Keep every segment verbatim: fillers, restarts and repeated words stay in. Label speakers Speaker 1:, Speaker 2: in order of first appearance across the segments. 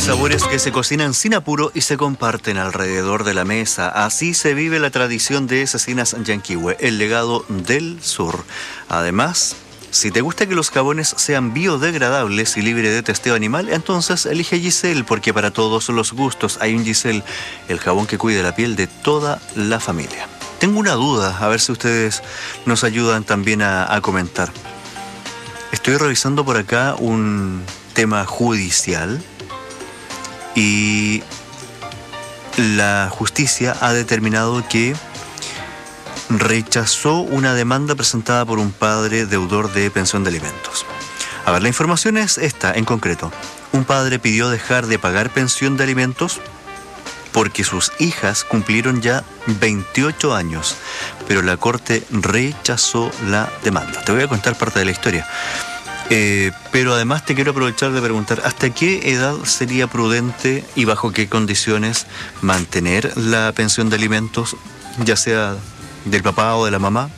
Speaker 1: Sabores que se cocinan sin apuro y se comparten alrededor de la mesa. Así se vive la tradición de Cecinas Yanquihue, el legado del sur. Además, si te gusta que los jabones sean biodegradables y libres de testeo animal, entonces elige Giselle, porque para todos los gustos hay un Giselle, el jabón que cuida la piel de toda la familia. Tengo una duda, a ver si ustedes nos ayudan también a, a comentar. Estoy revisando por acá un tema judicial y la justicia ha determinado que rechazó una demanda presentada por un padre deudor de pensión de alimentos. A ver, la información es esta en concreto. Un padre pidió dejar de pagar pensión de alimentos porque sus hijas cumplieron ya veintiocho años, pero la corte rechazó la demanda. Te voy a contar parte de la historia. Eh, pero además te quiero aprovechar de preguntar, ¿hasta qué edad sería prudente y bajo qué condiciones mantener la pensión de alimentos, ya sea del papá o de la mamá?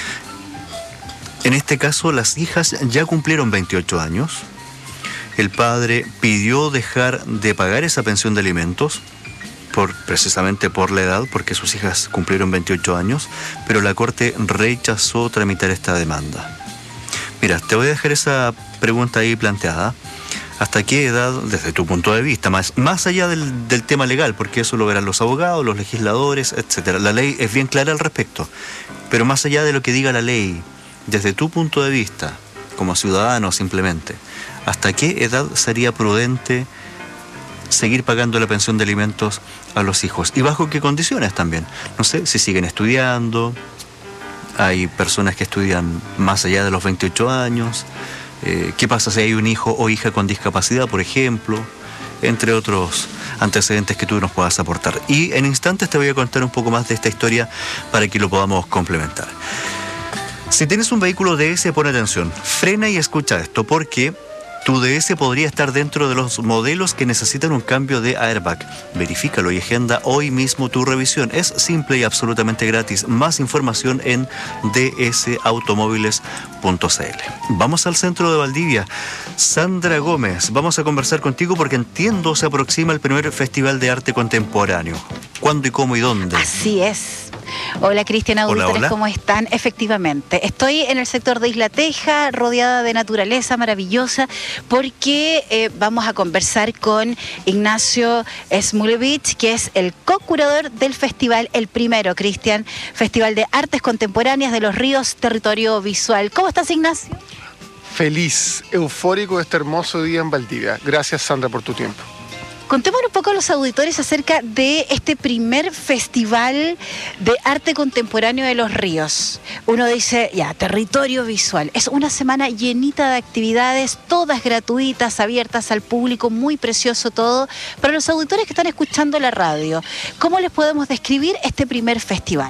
Speaker 1: En este caso, las hijas ya cumplieron veintiocho años. El padre pidió dejar de pagar esa pensión de alimentos, por, precisamente por la edad, porque sus hijas cumplieron veintiocho años, pero la corte rechazó tramitar esta demanda. Mira, te voy a dejar esa pregunta ahí planteada. ¿Hasta qué edad, desde tu punto de vista, más, más allá del, del tema legal, porque eso lo verán los abogados, los legisladores, etcétera? La ley es bien clara al respecto, pero más allá de lo que diga la ley, desde tu punto de vista, como ciudadano simplemente, ¿hasta qué edad sería prudente seguir pagando la pensión de alimentos a los hijos? ¿Y bajo qué condiciones también? No sé, si siguen estudiando. Hay personas que estudian más allá de los veintiocho años. Eh, ¿Qué pasa si hay un hijo o hija con discapacidad, por ejemplo? Entre otros antecedentes que tú nos puedas aportar. Y en instantes te voy a contar un poco más de esta historia para que lo podamos complementar. Si tienes un vehículo D S, pon atención. Frena y escucha esto, porque tu D S podría estar dentro de los modelos que necesitan un cambio de airbag. Verifícalo y agenda hoy mismo tu revisión. Es simple y absolutamente gratis. Más información en d s automóviles punto c l. Vamos al centro de Valdivia. Sandra Gómez, vamos a conversar contigo porque entiendo se aproxima el primer Festival de Arte Contemporáneo. ¿Cuándo y cómo y dónde?
Speaker 2: Así es. Hola, Cristian, auditores, hola, hola. ¿Cómo están? Efectivamente, estoy en el sector de Isla Teja, rodeada de naturaleza maravillosa, porque eh, vamos a conversar con Ignacio Smulevich, que es el co-curador del festival, el primero, Cristian, Festival de Artes Contemporáneas de los Ríos, Territorio Visual. ¿Cómo estás, Ignacio?
Speaker 3: Feliz, eufórico este hermoso día en Valdivia. Gracias, Sandra, por tu tiempo.
Speaker 2: Contémonos un poco a los auditores acerca de este primer Festival de Arte Contemporáneo de los Ríos. Uno dice, ya, Territorio Visual. Es una semana llenita de actividades, todas gratuitas, abiertas al público, muy precioso todo. Para los auditores que están escuchando la radio, ¿cómo les podemos describir este primer festival?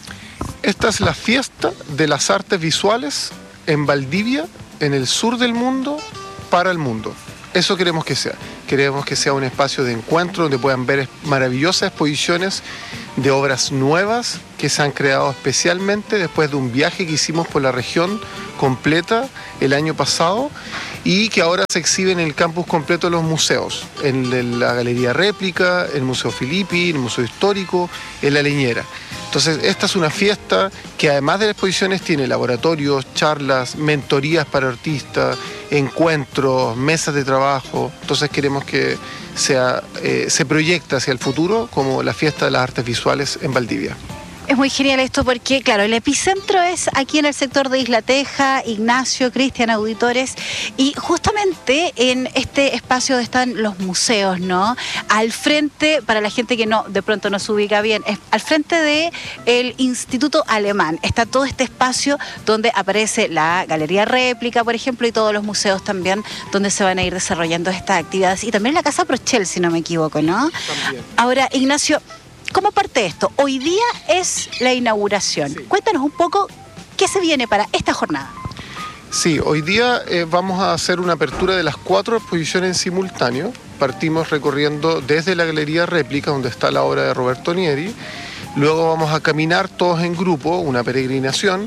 Speaker 3: Esta es la fiesta de las artes visuales en Valdivia, en el sur del mundo, para el mundo. Eso queremos que sea. Queremos que sea un espacio de encuentro donde puedan ver maravillosas exposiciones de obras nuevas que se han creado especialmente después de un viaje que hicimos por la región completa el año pasado y que ahora se exhiben en el campus completo de los museos, en la Galería Réplica, en el Museo Filippi, en el Museo Histórico, en La Leñera. Entonces, esta es una fiesta que además de las exposiciones tiene laboratorios, charlas, mentorías para artistas, encuentros, mesas de trabajo. Entonces queremos que sea, eh, se proyecte hacia el futuro como la fiesta de las artes visuales en Valdivia.
Speaker 2: Es muy genial esto porque, claro, el epicentro es aquí en el sector de Isla Teja, Ignacio, Cristian, auditores, y justamente en este espacio donde están los museos, ¿no? Al frente, para la gente que no de pronto no se ubica bien, es al frente del Instituto Alemán. Está todo este espacio donde aparece la Galería Réplica, por ejemplo, y todos los museos también donde se van a ir desarrollando estas actividades. Y también la Casa Prochel, si no me equivoco, ¿no? También. Ahora, Ignacio, ¿cómo parte esto? Hoy día es la inauguración. Sí. Cuéntanos un poco qué se viene para esta jornada.
Speaker 3: Sí, hoy día eh, vamos a hacer una apertura de las cuatro exposiciones en simultáneo. Partimos recorriendo desde la Galería Réplica, donde está la obra de Roberto Nieri. Luego vamos a caminar todos en grupo, una peregrinación,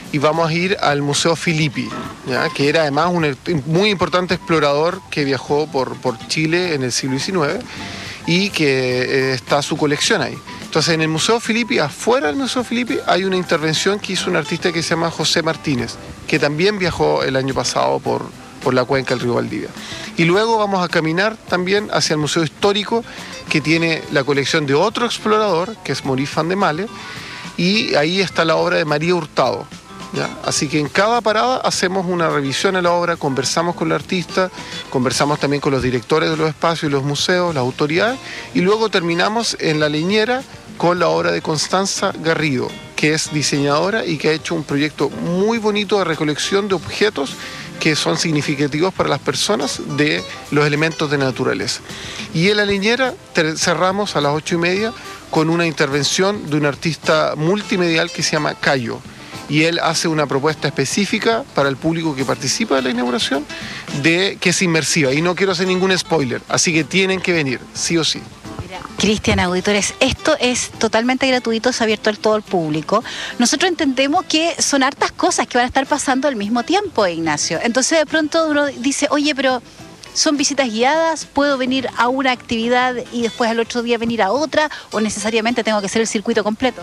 Speaker 3: y vamos a ir al Museo Filippi, ¿ya? Que era además un muy importante explorador que viajó por, por Chile en el siglo diecinueve y que eh, está su colección ahí. Entonces, en el Museo Filippi, afuera del Museo Filippi, hay una intervención que hizo un artista que se llama José Martínez, que también viajó el año pasado por, por la cuenca del río Valdivia. Y luego vamos a caminar también hacia el Museo Histórico, que tiene la colección de otro explorador, que es Maurice Van de Male, y ahí está la obra de María Hurtado, ¿ya? Así que en cada parada hacemos una revisión a la obra, conversamos con el artista, conversamos también con los directores de los espacios y los museos, las autoridades, y luego terminamos en La Leñera con la obra de Constanza Garrido, que es diseñadora y que ha hecho un proyecto muy bonito de recolección de objetos que son significativos para las personas de los elementos de naturaleza. Y en La Leñera cerramos a las ocho y media con una intervención de un artista multimedial que se llama Cayo. Y él hace una propuesta específica para el público que participa de la inauguración, de que es inmersiva. Y no quiero hacer ningún spoiler, así que tienen que venir, sí o sí.
Speaker 2: Cristian, auditores, esto es totalmente gratuito, es abierto a todo el público. Nosotros entendemos que son hartas cosas que van a estar pasando al mismo tiempo, Ignacio. Entonces de pronto uno dice, oye, pero ¿son visitas guiadas? ¿Puedo venir a una actividad y después al otro día venir a otra? ¿O necesariamente tengo que hacer el circuito completo?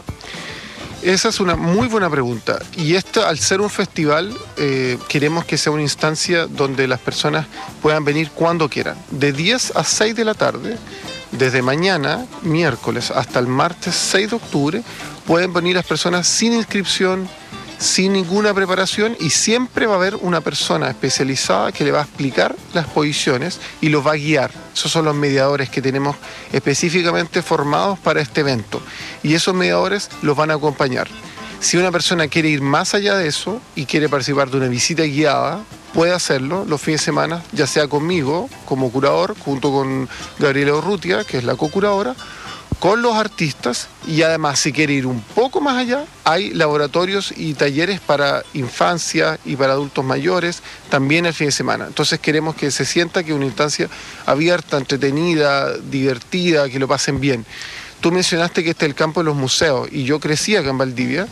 Speaker 3: Esa es una muy buena pregunta. Y esto, al ser un festival, eh, queremos que sea una instancia donde las personas puedan venir cuando quieran. De diez a seis de la tarde, desde mañana, miércoles, hasta el martes seis de octubre, pueden venir las personas sin inscripción, sin ninguna preparación, y siempre va a haber una persona especializada que le va a explicar las exposiciones y los va a guiar. Esos son los mediadores que tenemos específicamente formados para este evento, y esos mediadores los van a acompañar. Si una persona quiere ir más allá de eso y quiere participar de una visita guiada, puede hacerlo los fines de semana, ya sea conmigo como curador, junto con Gabriela Urrutia, que es la co-curadora, con los artistas, y además si quiere ir un poco más allá, hay laboratorios y talleres para infancia y para adultos mayores también el fin de semana. Entonces queremos que se sienta que es una instancia abierta, entretenida, divertida, que lo pasen bien. Tú mencionaste que este es el campo de los museos, y yo crecí acá en Valdivia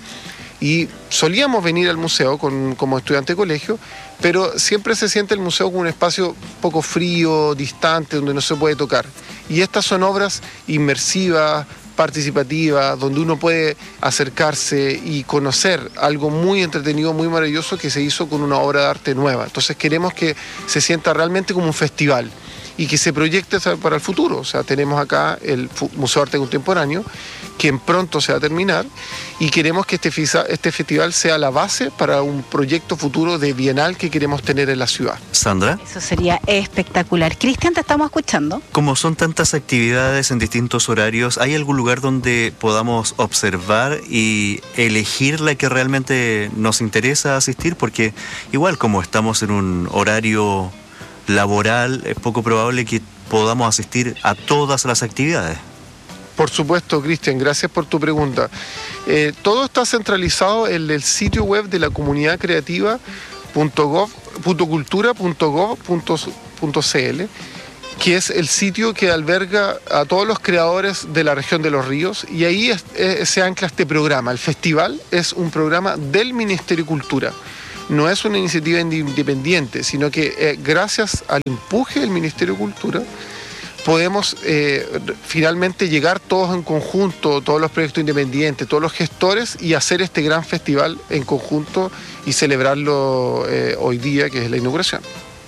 Speaker 3: y solíamos venir al museo con, como estudiante de colegio, pero siempre se siente el museo como un espacio poco frío, distante, donde no se puede tocar. Y estas son obras inmersivas, participativas, donde uno puede acercarse y conocer algo muy entretenido, muy maravilloso que se hizo con una obra de arte nueva. Entonces queremos que se sienta realmente como un festival y que se proyecte para el futuro. O sea, tenemos acá el Museo de Arte Contemporáneo, que pronto se va a terminar, y queremos que este, este festival sea la base para un proyecto futuro de bienal que queremos tener en la ciudad.
Speaker 1: Sandra.
Speaker 2: Eso sería espectacular. Cristian, te estamos escuchando.
Speaker 1: Como son tantas actividades en distintos horarios, ¿hay algún lugar donde podamos observar y elegir la que realmente nos interesa asistir? Porque igual como estamos en un horario laboral, es poco probable que podamos asistir a todas las actividades.
Speaker 3: Por supuesto, Cristian, gracias por tu pregunta. Eh, todo está centralizado en el sitio web de la comunidad creativa punto gov punto cultura punto gov punto cl, que es el sitio que alberga a todos los creadores de la región de los ríos, y ahí es, es, se ancla este programa. El festival es un programa del Ministerio de Cultura. No es una iniciativa independiente, sino que eh, gracias al empuje del Ministerio de Cultura podemos eh, finalmente llegar todos en conjunto, todos los proyectos independientes, todos los gestores, y hacer este gran festival en conjunto y celebrarlo eh, hoy día, que es la inauguración.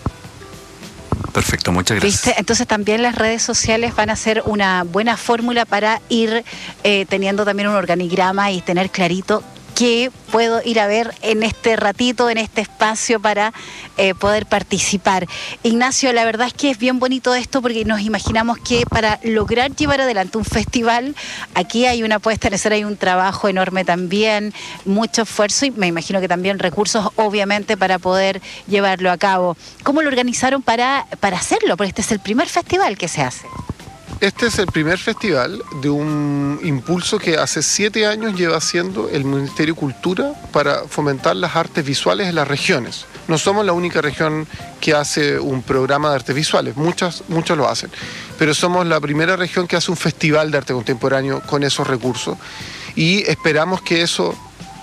Speaker 1: Perfecto, muchas gracias.
Speaker 2: ¿Viste? Entonces también las redes sociales van a ser una buena fórmula para ir eh, teniendo también un organigrama y tener clarito qué puedo ir a ver en este ratito, en este espacio, para eh, poder participar. Ignacio, la verdad es que es bien bonito esto, porque nos imaginamos que para lograr llevar adelante un festival, aquí hay una puesta en escena, hay un trabajo enorme también, mucho esfuerzo, y me imagino que también recursos, obviamente, para poder llevarlo a cabo. ¿Cómo lo organizaron para, para hacerlo? Porque este es el primer festival que se hace.
Speaker 3: Este es el primer festival de un impulso que hace siete años lleva haciendo el Ministerio de Cultura para fomentar las artes visuales en las regiones. No somos la única región que hace un programa de artes visuales, muchas, muchos lo hacen, pero somos la primera región que hace un festival de arte contemporáneo con esos recursos, y esperamos que eso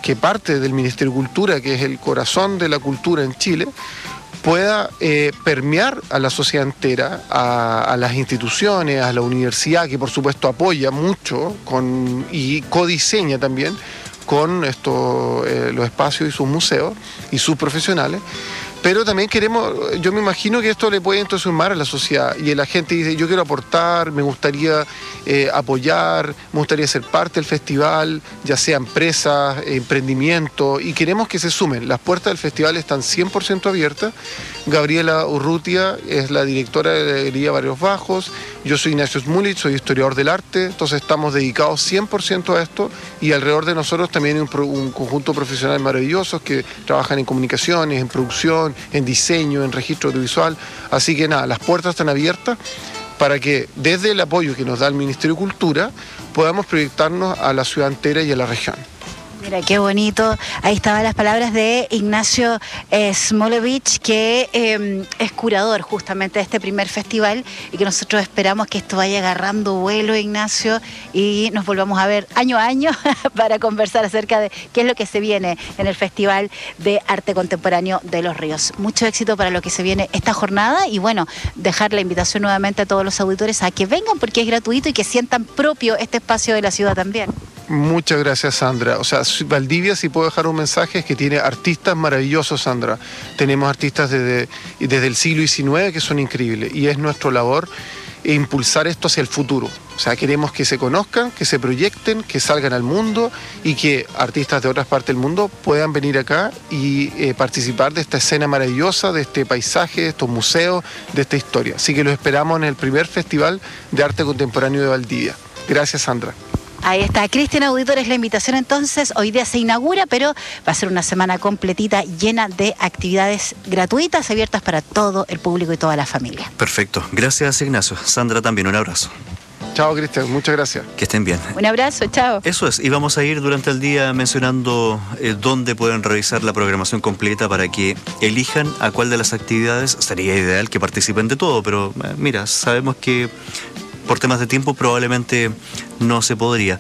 Speaker 3: que parte del Ministerio de Cultura, que es el corazón de la cultura en Chile, pueda eh, permear a la sociedad entera, a, a las instituciones, a la universidad, que por supuesto apoya mucho con, y codiseña también con esto, eh, los espacios y sus museos y sus profesionales. Pero también queremos, yo me imagino que esto le puede entusiasmar a la sociedad y la gente dice, yo quiero aportar, me gustaría eh, apoyar, me gustaría ser parte del festival, ya sea empresas, emprendimiento, y queremos que se sumen. Las puertas del festival están cien por ciento abiertas. Gabriela Urrutia es la directora de la Galería Barrios Bajos, yo soy Ignacio Smulich, soy historiador del arte, entonces estamos dedicados cien por ciento a esto, y alrededor de nosotros también hay un, un conjunto de profesionales maravillosos que trabajan en comunicaciones, en producción, en diseño, en registro audiovisual. Así que nada, las puertas están abiertas para que desde el apoyo que nos da el Ministerio de Cultura podamos proyectarnos a la ciudad entera y a la región.
Speaker 2: Mira, qué bonito. Ahí estaban las palabras de Ignacio eh, Smolovich, que eh, es curador justamente de este primer festival, y que nosotros esperamos que esto vaya agarrando vuelo, Ignacio, y nos volvamos a ver año a año para conversar acerca de qué es lo que se viene en el Festival de Arte Contemporáneo de Los Ríos. Mucho éxito para lo que se viene esta jornada, y bueno, dejar la invitación nuevamente a todos los auditores a que vengan, porque es gratuito, y que sientan propio este espacio de la ciudad también.
Speaker 3: Muchas gracias, Sandra. O sea, Valdivia, si puedo dejar un mensaje, es que tiene artistas maravillosos, Sandra. Tenemos artistas desde, desde el siglo diecinueve que son increíbles, y es nuestra labor impulsar esto hacia el futuro. O sea, queremos que se conozcan, que se proyecten, que salgan al mundo, y que artistas de otras partes del mundo puedan venir acá y eh, participar de esta escena maravillosa, de este paisaje, de estos museos, de esta historia. Así que los esperamos en el primer Festival de Arte Contemporáneo de Valdivia. Gracias, Sandra.
Speaker 2: Ahí está, Cristian Auditores, la invitación entonces. Hoy día se inaugura, pero va a ser una semana completita, llena de actividades gratuitas, abiertas para todo el público y toda la familia.
Speaker 1: Perfecto. Gracias, Ignacio. Sandra, también un abrazo.
Speaker 3: Chao, Cristian. Muchas gracias.
Speaker 1: Que estén bien.
Speaker 2: Un abrazo, chao.
Speaker 1: Eso es, y vamos a ir durante el día mencionando eh, dónde pueden revisar la programación completa para que elijan a cuál de las actividades. Sería ideal que participen de todo, pero eh, mira, sabemos que por temas de tiempo probablemente no se podría.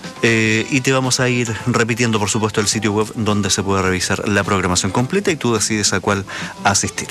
Speaker 1: Eh, y te vamos a ir repitiendo, por supuesto, el sitio web donde se puede revisar la programación completa, y tú decides a cuál asistir.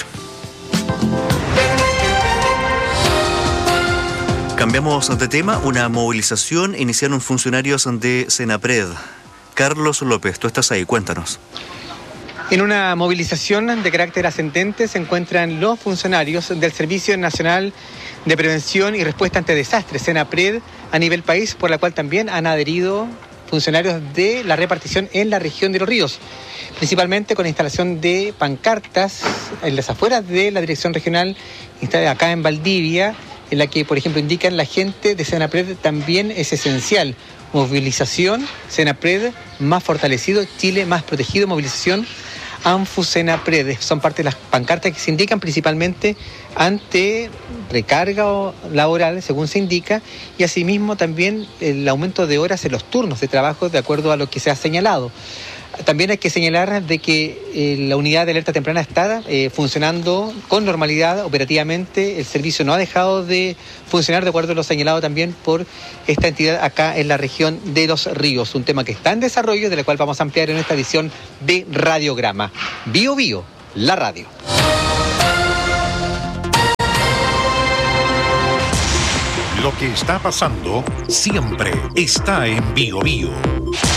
Speaker 1: Cambiamos de tema. Una movilización iniciaron funcionarios de Senapred. Carlos López, tú estás ahí, cuéntanos.
Speaker 4: En una movilización de carácter ascendente se encuentran los funcionarios del Servicio Nacional de Prevención y Respuesta ante Desastres, Senapred, a nivel país, por la cual también han adherido funcionarios de la repartición en la región de Los Ríos, principalmente con la instalación de pancartas en las afueras de la dirección regional instalada acá en Valdivia, en la que, por ejemplo, indican la gente de Senapred también es esencial. Movilización, Senapred más fortalecido, Chile más protegido, movilización ANFU Senapred. Son parte de las pancartas que se indican principalmente ante recarga laboral, según se indica, y asimismo también el aumento de horas en los turnos de trabajo de acuerdo a lo que se ha señalado. También hay que señalar de que eh, la unidad de alerta temprana está eh, funcionando con normalidad operativamente. El servicio no ha dejado de funcionar de acuerdo a lo señalado también por esta entidad acá en la región de Los Ríos. Un tema que está en desarrollo, de la cual vamos a ampliar en esta edición de Radiograma. Bio Bio, la radio.
Speaker 5: Lo que está pasando siempre está en Bio Bio.